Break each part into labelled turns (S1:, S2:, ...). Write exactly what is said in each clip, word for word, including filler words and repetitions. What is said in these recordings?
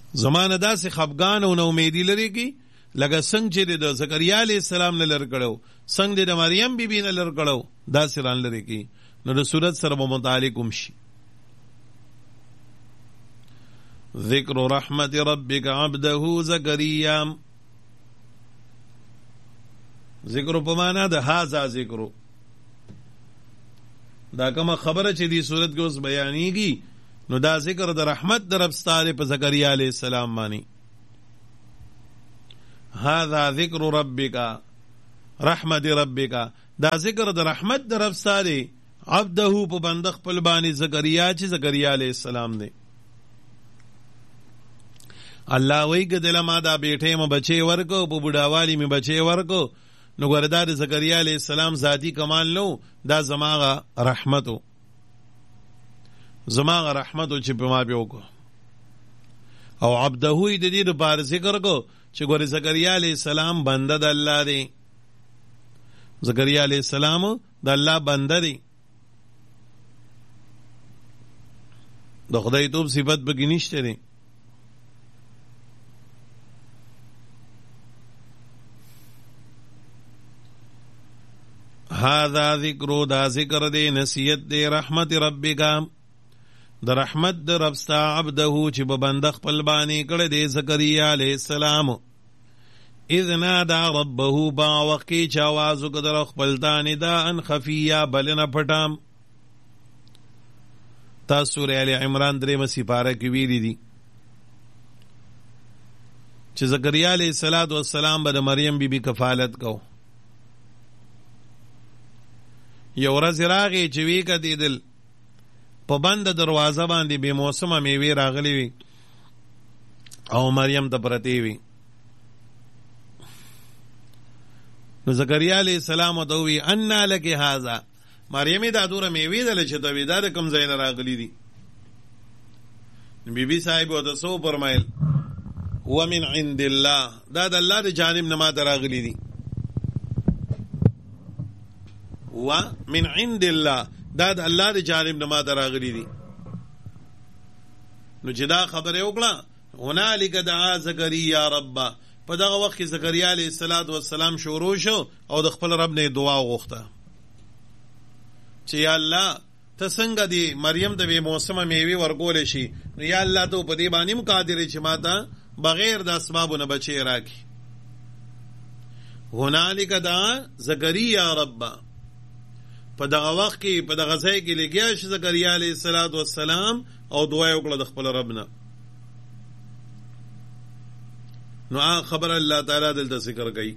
S1: زمانه داسې خفګان او ناامیدي لري کی لکه څنګه چې د زکریا علیه السلام نه لر کړو، څنګه د مریم بیبي نه لر کړو، داسې ران لري کی. نو د صورت سره به متعلق هم شي. ذکر رحمت ربک عبده زکریا، ذکر په معنا د هاذا ذکر، دا کومه خبره چې دی صورت کې اوس بیانېږي نو دا ذکر د رحمت د رب ستاره په زکریا علیه السلام باندې. هذا ذکر ربک رحمت ربک، دا ذکر د رحمت د رب ستاره عبده په بنده خپل باندې زکریا چې زکریا علیه السلام دی. الله وی ګدل ما دا بیٹه ما بچي ورکو، په بډاوالی می بچي ورکو، نو ګردار زکریا علیہ السلام ذاتی کمال نو، دا زماغه رحمتو زماغه رحمتو چې په ما به وکړو. او عبده د دې لپاره ذکر کو چې ګور زکریا علیہ السلام بنده د الله دی، زکریا علیہ السلام د الله بنده دی، د خدای توب صفت به کې نشته دی. هذا ذکر، دا ذکر دی نصیحت دی رحمت ربک، د رحمت د رب ستا عبده چې په بنده خپل باندې کړی دی زکریا علیہ السلام. اذ نادا ربه، با وقت کې چې آواز وکړ در خپل ته نداء خفیا، بلنه پټه. تاسو سورې آل عمران درېمه سپاره کې ویلي دي چې زکریا علیہ السلام به د مریم بیبي کفالت کو. یو ورځ راغی چې وی کتېدل په بنده دروازه باندې بې موسمه میوې راغلی وي او مریم ته پرتې وي. نو زکریا علیہ السلام ورته ووی انا لک هذا، مریم دا دوره میوې دله چې ته وی دا د کوم ځای نه راغلي دي. بی بی صاحب ورته څه وفرمیل؟ هو من عند الله، دا د الله د جانب نه ماته راغلي دي. و من عند الله، دا د الله د جانب نه ماته راغلي دي. نو چې دا خبره وکړه هنالک دعا زکریا ربه، په دغه وخت کې زکریا علیه السلام شروع شو او د خپل رب نه دعا وغوښته چې یا الله ته څنګه دی مریم ته به موسمه میوه ورکول شي، نو یا الله ته په دې باندې مقادر چې ماته بغیر د اسبابونه بچی راکړي. هنالک دعا زکریا ربه، په دغه وخت کې په دغه ځای کې لګیا شي زکریا علیه السلام او دعا وکړه د خپل رب نه. نو خبر الله تعالی دلته ذکر کوي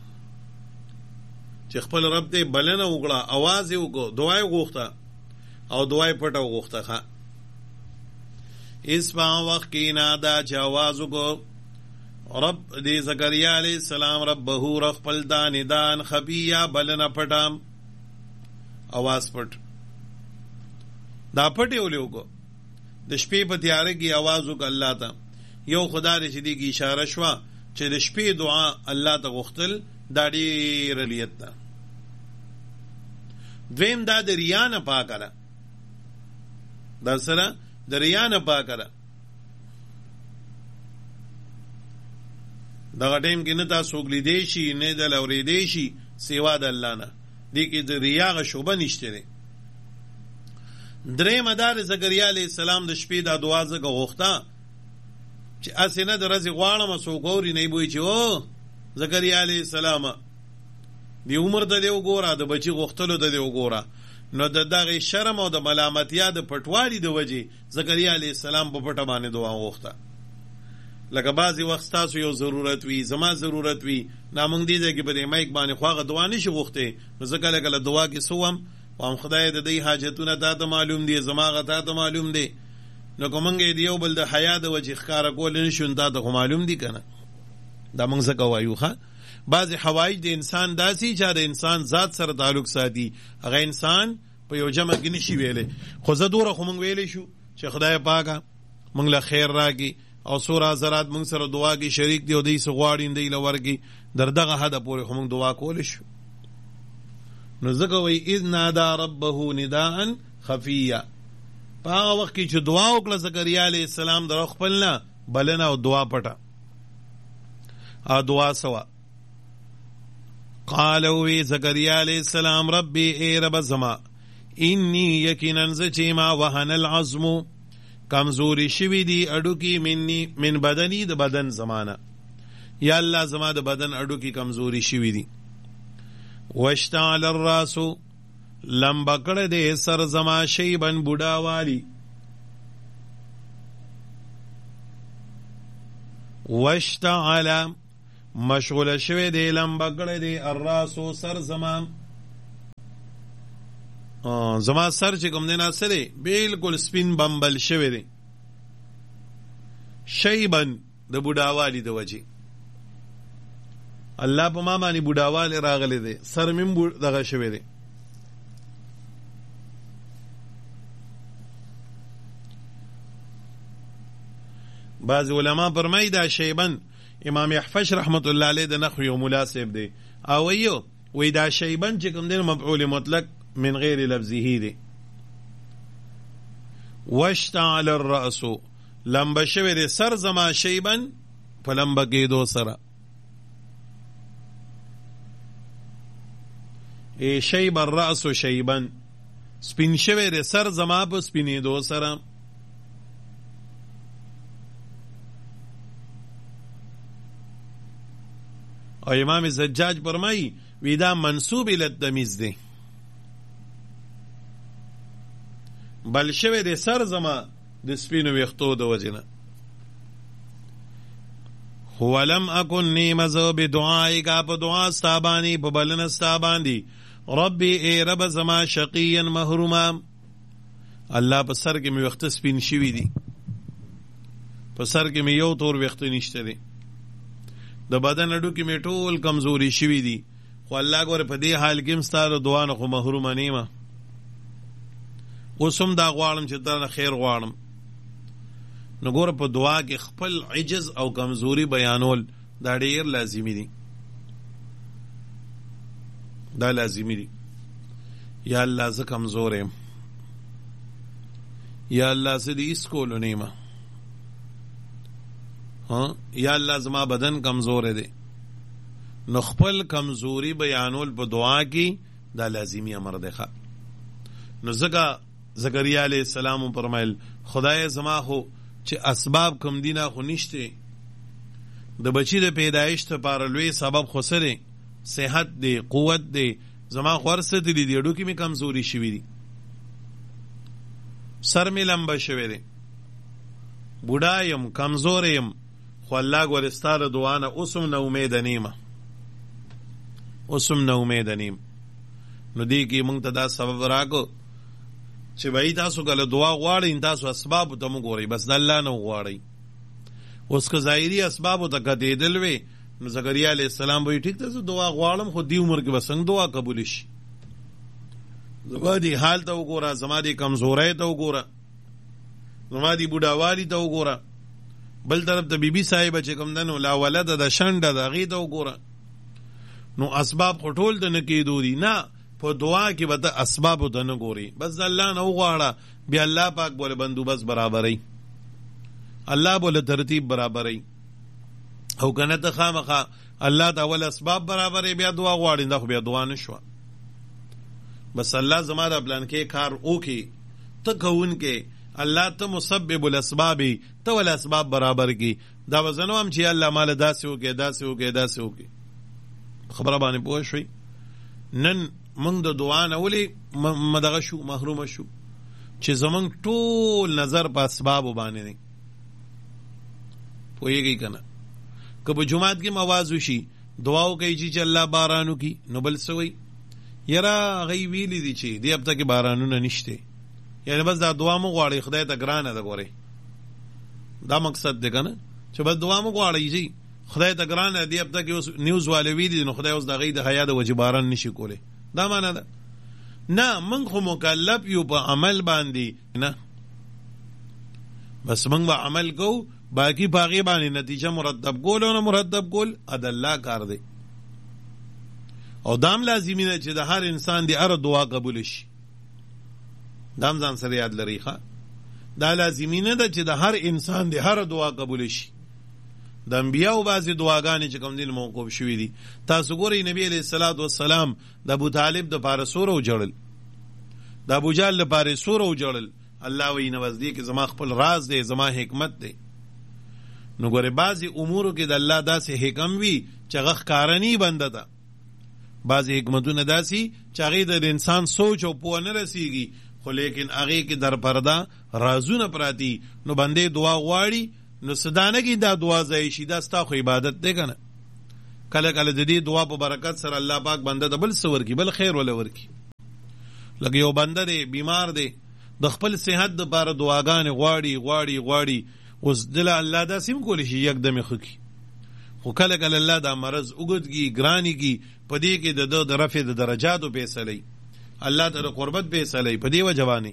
S1: چې خپل رب ته بلنه وکړه، आवाज یې وکړو، دعا یې وغوښته او دعا یې پټه وغوښته. اس په وخت کې نادا چې आवाज وکړو رب دې زکریا علیه السلام ربه رب خپل دا ندان خفیا، بلنه پټه، आवाज پټ. دا پټې ولې وکړو؟ د شپې په تیاره کې आवाज وکړه الله ته. یو خدا دې چې دې کې اشاره شوه چې د شپې دعا الله ته غوښتل دا ډېر الیت ده. دویم دا د ریا نه پاکه ده، دا سره د ریا نه پاکه ده. دغه ټیم کې نه تاسو وګلیدی شي نه دل اورېدی شي سوا د الله نه، دې کې د ریا غ شوبه نشته ده. درې مدار زکریا علیہ السلام د شپې د دعا زګه غوښته چې اسنه درځي غواړم سو ګوري نه بوي چې او زکریا علیہ السلام دی عمر ته دی وګوره، د بچی غوښتلو ته دی وګوره. نو د دغه شرم او د ملامتیا د پټوالي د وجې زکریا علیہ السلام په پټه باندې دعا غوښته. لکه بعضی وخت تاسو یو ضرورت وي، زما ضرورت وي، نامنګ دي چې په دې مایک باندې خواغه دعا نشي غوښته، نو زکه لکه دعا کې سوم او خدای د دې حاجتونه ته معلوم دي، زما غته ته معلوم دي. نو کومنګ دی یو بل د حیا د وجې ښکارا کول نشون ته معلوم دي کنه. دا موږ زکه وایو ښه. بعضی حوایج د انسان داسي چې د انسان ذات سره تعلق ساتي، هغه انسان په یو جمع کې نشي ویلې. خو زه دوره خو موږ ویلې شو چې خدای پاکه موږ له خیر راکړي او سور حضرات موږ سره دعا کې شریک دی او دې سغواړي دی لورګي در دغه حد پورې موږ دعا کول شو. نو زکه وی اذ نادا ربه نداء خفیا، په هغه وخت کې چې دعا وکړه زکریا علیہ السلام در خپلنا بلنه او دعا پټه او دعا سوا. قال وی زکریا علیہ السلام ربی اے رب زما انی یقینا زچما وهن العظم کمزوری شوی دی اډو کی منی من بدنی د بدن زمانہ یا الله زما د بدن اډو کی کمزوری شوی دی. واشتعل الراس لمبا کړه دې سر زما شیبن بوډا والی. واشتعل مشغول شوی دی لمبا کړه دې الراسو سر زما زما سر چې کوم دی نه سره بالکل سپین بمبل شوی دی شیبن د بوډاوالی د وجه الله په ما باندې بوډاوالی راغلی دی سر مم دغه شوی دی. بعض علما فرمایي دا شیبن امام احفش رحمت الله علیه د نحو یو مناسب دی او ویو وی دا شیبن چې کوم دی مفعول مطلق من غیر لفظه دی. واشتعل الرأس لمبا شوی دی سر زما شیبن په لمبا کېدو سره ای شیب الرأس شیبن سپین شوی دی سر زما په سپینېدو سره. او امام زجاج فرمایي وی دا منسوب الی التمیز دی بل شوی دی سر زما د سپینو ویختو د وجنه. ولم اکن نیم زو بدعائکا په دعا ستا باندې په بلنه ستا باندې ربی ای رب زما شقیا محروما الله په سر کې مې ویخته سپین شوي دي په سر کې مې یو تور ویخته نشته دی د بدن اډو کې مې ټول کمزوري شوي دي خو الله ګوره په دې حال کې هم ستا له دعا نه خو محرومه نیمه. اوس هم دا غواړم چې تا نه خیر غواړم نو ګوره په دعا کې خپل عجز او کمزوري بیانول دا ډېر لازمي دي دا لازمي دي. یا الله زه کمزور یم یا الله زه دې هېڅ کولو نه یم یا الله زما بدن کمزور دی نو خپل کمزوری بیانول په دعا کې دا لازمی امر دی. نو ځکه زکریا علیہ السلام فرمایل خدای زما خو چې اسباب کم دینه خو نشته د بچی د پیدایش لپاره لوی سبب خو سره صحت دی قوت دی زما خو ورسته دی دی اډو کې مې کمزوري شوي دي سر مې لمبه شوی دی بوډا یم کمزور یم خو الله ګوره ستا د دعا نه اوس هم نه امیده نیمه اوس هم نه امیده نیم. نو دې کې موږ ته دا سبب راکو چې بھائی تاسو کله دعا غواړئ تاسو اسبابو ته مو ګورئ بس د الله نه وغواړئ. اوس که ظاهري اسبابو ته کتېدل وی نو زکریا علیہ السلام وایي ټیک ته زه دعا غواړم خو دې عمر کې به څنګه دعا قبول شي زما دې حال ته وګوره زما دې کمزورۍ ته وګوره زما دې بوډاوالي ته وګوره بل طرف ته بی بی صاحبه چې کوم ده نو لا ولده ده شنډه ده هغې ته وګوره نو اسباب خو ټول ته نه کېدو دي نه په دعا کې به ته اسبابو ته نه ګوري بس د الله نه وغواړه بیا الله پاک بوله بندوبست برابروي الله بوله ترتیب برابروي او که نه ته خامخا الله ته اول اسباب برابروي بیا دعا غواړي دا خو بیا دعا نه شوه بس الله زما د پلانکې کار وکړي ته کوونکې الله ته مسبب الاسبابی ته ول اسباب برابر کی دا وزنو هم چې الله مال داسې وکړي داسې وکړي داسې وکړي خبره باندې پوه شوي. نن موږ د دعا نه ولې مدغه شو محرومه شو چې زمونږ ټول نظر په اسبابو باندې دی پوهېږئ که نه که په جومات کې مواز وشي دعا وکړئ چې الله باران وکړي نو بل څه وایي یاره هغوی ویلي دي چې دې هفته کې بارانونه نشته یعنی بس دا دعا مو غواړئ خدای ته ګرانه ده ګورئ دا مقصد دی که نه چې بس دعا مو غواړئ چې خدای ته ګرانه دې هفته کې اوس نیوز والے ویلي نو خدای اوس د هغوی د حیا د وجې باران نشي کولی دا معنی ده نه موږ خو مکلف یو په عمل باندې نه بس موږ به عمل کوو باقي په هغې باندې نتیجه مرتب کول او نه مرتب کول د الله کار دی او دام لازمي ده چې د هر انسان د هر دعا قبول شي دام ځان سره یاد لرئ ښه دا لازمی نه ده چې د هر انسان د هر دعا قبول شي. د انبیاو بعضې دعاګانې چې کوم دین موقوف شوي دي. تاسو ګورئ نبی علیه الصلاة والسلام د ابو طالب دپاره څومره وجړل، د ابو جهل لپاره څومره وجړل. الله وایي نوزدې کې زما خپل راز دی، زما حکمت دی. نو ګورې بعضې امورو کې د الله داسې حکم وي چې هغه ښکاره نی بنده ته، بعضې حکمتونه داسې چې هغې د انسان سوچ او پوه نه رسیږي، خو لیکن هغې کې در پرده رازونه پراتی. نو بندې دعا غواړي نو صدانه کې دا دعا ځای شي، دا ستا خو عبادت دی که نه. کله کله د دې دعا په برکت سره الله پاک بنده ته بل څه ورکړي، بل خیر وله ورکړي. لکه یو بنده دی بیمار دی، د خپل صحت دپاره دعاګانې غواړي غواړي غواړي، اوس دله الله داسې هم کولی شي یکدم یې ښه کړي، خو کله کله الله دا مرض اوږد کړي، ګرانې کړي، په دې کې د ده د رفع د درجاتو فیصله الله ته د قربت فیصله په دې وجه باندې.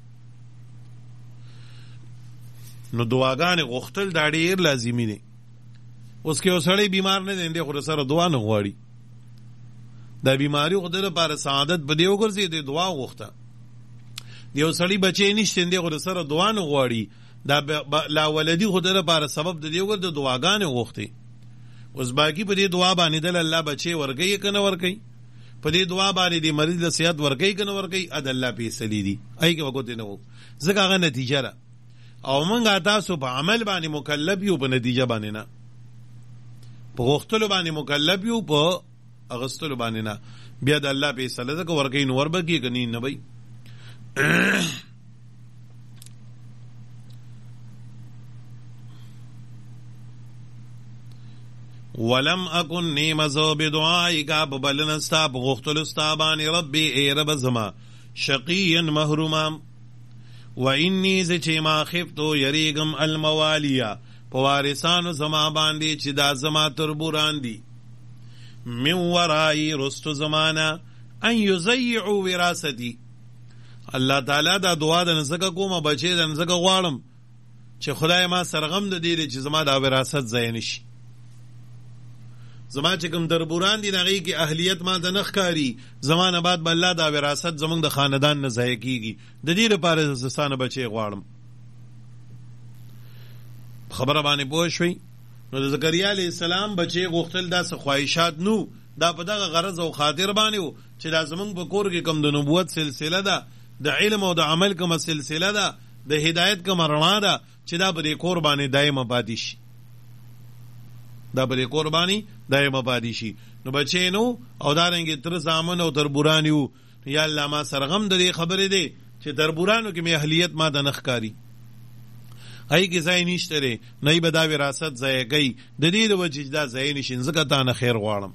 S1: نو دعاګانې غوښتل دا ډېر لازمي دی. اوس که یو سړی بیمار نه دی، دی خو سره دعا نه غواړي، دا بیماري خو د لپاره سعادت په دې وګرځي دی دعا غوښته. د یو سړي بچی نشته، دی خو سره دعا نه غواړي، دا لاولدي خو د لپاره سبب د دې وګرځي دعاګانې غوښتې. اوس باقي په دې دعا باندې دل الله بچی ورکوي که نه ورکوي، په دې دعا باندې د مریض له صحت ورکوي که نه ورکوي، ا د الله فیصلې دي، هغې کې به ګوتې نه وو، ځکه هغه نتیجه ده. او موږ تاسو په عمل باندې مکلف یو، په نتیجه باندې نه. په غوښتلو باندې مکلف یو، په اغستلو باندې نه. بیا د الله فیصله ده، که ورکوي نو وربکي، که نه به ولم اکن نیم زو بدعائکا ببلن ستا بغختل ستا بانی ربی ای رب زما شقیا محروما و انی زچی ما خفتو یریگم الموالیا پوارسانو زما باندی چی دا زما تربوران دی من ورائی رستو زمانا ان یزیعو وراثتی. الله تعالی دا دعا د نزدکه کومه بچی د نزدکه غواړم چې خدای ما سرغم د دې چې زما دا وراثت ځای نشي. زما چې کوم دربوران دي هغې کې اهلیت ما ته نه ښکاري، زما نه بعد به الله دا وراثت زموږ د خاندان نه ضایع کېږي. د دې لپاره زه ستانه بچی غواړم. خبره باندې پوه شوئ؟ نو د زکریا علیه السلام بچی غوښتل داسې خواهشات نو، دا په دغه غرض او خاطر باندې و چې دا زموږ په کور کې کوم د نبوت سلسله ده، د علم او د عمل کومه سلسله ده، د هدایت کومه رڼا ده، چې دا په دې کور باندې دایمه پاتې شي، دا په دې کور باندې دایمه پاتې شي. نو بچی نو او دارنګې تر زامن او تربوران یو. یا الله ما سرغم د دې خبرې دی چې تربورانو کې مې اهلیت ما ته نه ښکاري، هغې کې ځای نشته دی، نه یې به دا وراثت ضایع کوي. د دې د وجې چې دا ضایع نشي، ځکه تا نه خیر غواړم.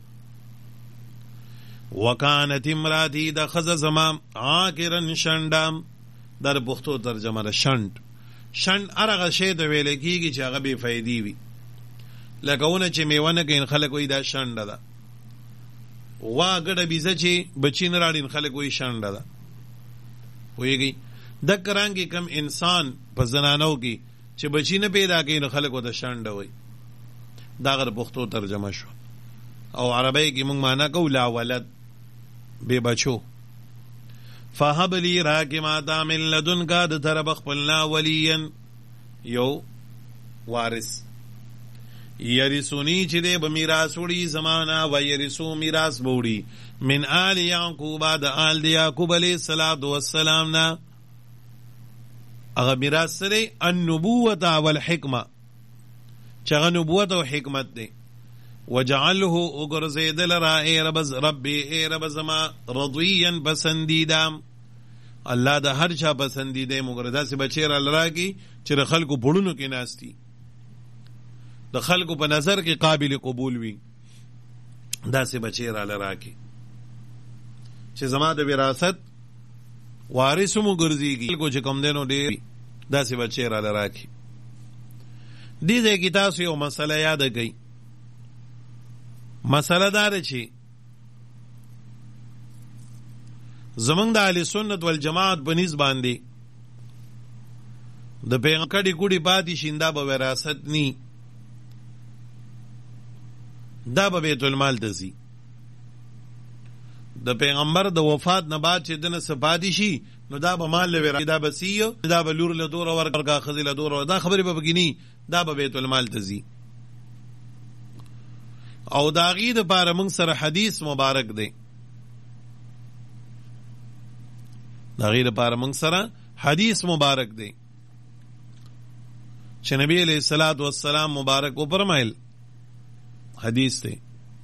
S1: وکانت امراتی د ښځه زما عاقرا شنډه، دا د پښتو ترجمه ده. شنډ شنډ هر هغه شی ته ویلی کېږي چې هغه بې فایدې وي، لکه ونه چې میوه نه کوي خلک وایي دا شنډه ده. وا ګډه بیزه چې بچي نه راړي خلک وایي شنډه ده. پوهېږئ؟ دک رنګې کم انسان په زنانو کې چې بچي نه پیدا کوي نو خلک ورته شنډه وایي. دا هغه د پښتو ترجمه شو. او عربی کې موږ معنا کوو لا ولد، بې بچو. فهب لی راکې ماته من لدنکه د طرف خپلنا ولیا یو وارث، یرثونی چې دی به میراث وړي زمانه، و یرثو میراث به وړي من آل یعقوب د آل د یعقوب علیه السلام نه. هغه میراث سره النبوت والحکمه، چې هغه نبوت او حکمت دی. وجعله اگرزیدل را ای رب ربی ای رب زما رضویا پسندیدم. الله د هر چا پسندیده مگر داسې بچی را لراکي چې د خلکو پړونو کې ناستی، د خلکو په نظر کې قابل قبول وي، داسې بچی را لراکي چې زما د وراثت وارث مو ګرځېږي. خلکو چې کوم دی نو ډېر داسې بچی را لراکي. دې ځای کې تاسو یو مسله یاده کړئ. مسله دا ده چې زمونږ د اهل سنت والجماعت په نیز باندې د پیغمبر کډې کوډې پاتې شي، دا به وراثت نی، دا به بیت المال ته ځي. د پیغمبر د وفات نه بعد چې دنه څه پاتې شي نو دا به مال لوي دا به سیو دا به لور له دور ورګه خزي له دور دا خبرې به بګینی دا به بیت المال تزي او دا غي د بار موږ سره حدیث مبارک دی دا غي د بار موږ سره حدیث مبارک دی چې نبی علیہ الصلوۃ والسلام مبارک او فرمایل حدیث دی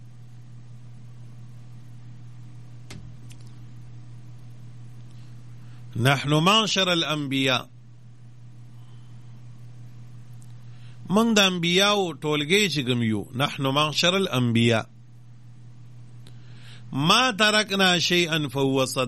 S1: نحن معشر الانبیاء من د انبیاء ټولګي چې کوم یو نحن معشر الانبیاء ما ترکنا شیئا فهو صدقه